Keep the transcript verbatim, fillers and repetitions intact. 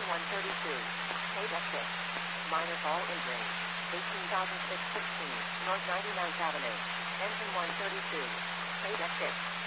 Engine one thirty-two. Paid at six. Minor fall injury. eighteen thousand six hundred sixteen. North ninety-ninth Avenue. Engine one thirty-two. Paid at six.